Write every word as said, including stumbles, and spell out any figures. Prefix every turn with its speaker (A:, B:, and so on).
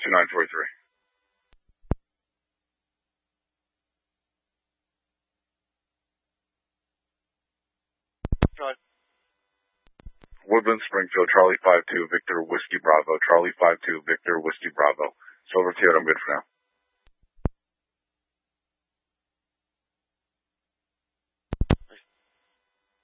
A: two nine four three. Woodland, Springfield, Charlie five two, Victor, Whiskey, Bravo. Charlie five two, Victor, Whiskey, Bravo. So over to you. I'm good for now.